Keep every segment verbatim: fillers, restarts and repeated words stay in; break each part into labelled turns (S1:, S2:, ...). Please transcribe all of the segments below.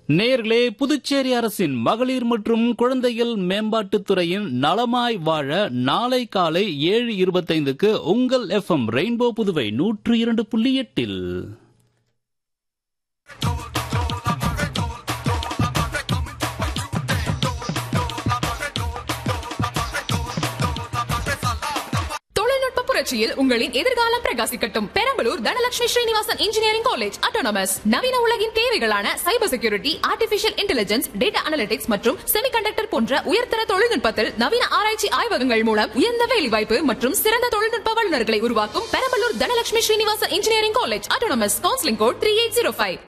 S1: நேயர்களே, புதுச்சேரி அரசின் மகளிர் மற்றும் குழந்தைகள் மேம்பாட்டுத் துறையின் நலமாய் வாழ நாளை காலை ஏழு இருபத்தைந்துக்கு உங்கள் எஃப்எம் ரெயின்போ புதுவை நூற்று இரண்டு புள்ளி எட்டில்
S2: புரட்சியில் உங்களின் எதிர்காலம் பிரகாசிக்கட்டும். Perambalur Dhanalakshmi Srinivasan engineering college autonomous நவீன உலகின் தேவைகளான cyber security, artificial intelligence, data analytics மற்றும் செமிகண்டக்டர் போன்ற உயர்தர தொழில்நுட்பத்தில் நவீன ஆராய்ச்சி ஆய்வகங்கள் மூலம் உயர்ந்த வேலைவாய்ப்பு மற்றும் சிறந்த தொழில்நுட்ப வல்லுநர்களை உருவாக்கும் Perambalur Dhanalakshmi Srinivasan engineering college autonomous. Counselling code three eight zero five.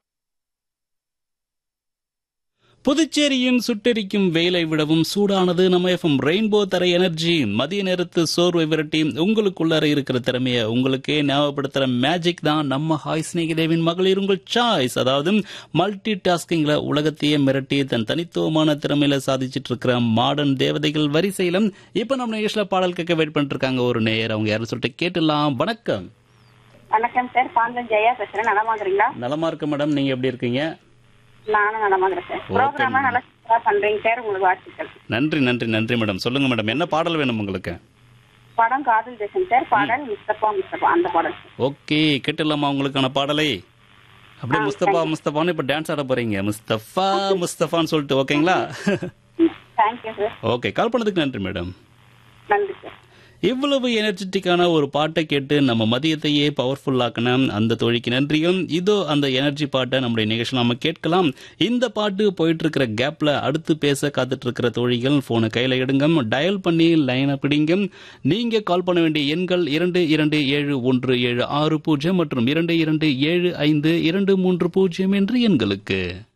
S1: புதுச்சேரியின் சுட்டெரிக்கும் வெயிலை விடவும் சூடானது நம்ம எஃப்எம் ரெயின்போ தர எனர்ஜி. மதிய நேரத்து சோர்வை விரட்டி உங்களுக்குள்ளார இருக்கிற திறமைய உங்களுக்கே ஞாபகப்படுத்துற மேஜிக் தான் நம்ம ஹாய் ஸ்நேகிதேவின் மகளிர் உங்கள் சாய்ஸ். அதாவது மல்டி டாஸ்கிங்ல உலகத்தையே மிரட்டி தன் தனித்துவமான திறமையில சாதிச்சிட்டு இருக்கிற மாடர்ன் தேவதைகள் வரிசையிலும் இப்ப நம்ம நிகழ்ச்சியில பாடல் கேட்க வெயிட் பண்ணிட்டு இருக்காங்க ஒரு நேயர். அவங்க யாரும் சொல்லிட்டு கேட்டுலாம். வணக்கம்.
S3: வணக்கம் சார், பாந்தன் ஜெயா பேசுறேன். நலமா இருக்கீங்களா?
S1: நலமா இருக்க மேடம், நீங்க எப்படி இருக்கீங்க?
S3: நானும் நலமா இருக்கேன் சார். ப்ரோக்ராமா நல்லா சூப்பரா பண்றீங்க சார், உங்களுக்கு வாழ்த்துக்கள்.
S1: நன்றி நன்றி நன்றி மேடம். சொல்லுங்க மேடம், என்ன பாடல் வேணும் உங்களுக்கு?
S3: படம் காதல் தேசம் சார், பாடல் முஸ்தபா முஸ்தபா அந்த பாடல்.
S1: ஓகே, கேட்டுலாமா உங்களுக்கான பாடலை? அப்படியே முஸ்தபா முஸ்தபான்னு இப்ப டான்ஸ் ஆட போறீங்க. முஸ்தபா முஸ்தபான்னு சொல்லிட்டு ஓகேங்களா?
S3: Thank you sir.
S1: ஓகே, கால் பண்ணதுக்கு நன்றி மேடம்.
S3: நன்றி சார்.
S1: இவ்வளவு எனர்ஜெட்டிக்கான ஒரு பாட்டை கேட்டு நம்ம மதியத்தையே பவர்ஃபுல் ஆக்கின அந்த தோழிக்கு நன்றியும். இதோ அந்த எனர்ஜி பாட்டை நம்முடைய நிகழ்ச்சி நாம கேட்கலாம். இந்த பாட்டு போயிட்டு இருக்கிற கேப்ல அடுத்து பேச காத்துட்டு இருக்கிற தோழிகள் போனை கையில எடுங்க, டயல் பண்ணி லைனை பிடிங்க. நீங்க கால் பண்ண வேண்டிய எண்கள் இரண்டு இரண்டு ஏழு ஒன்று ஏழு ஆறு பூஜ்ஜியம் மற்றும் இரண்டு இரண்டு ஏழு ஐந்து இரண்டு மூன்று பூஜ்ஜியம் என்ற எண்களுக்கு.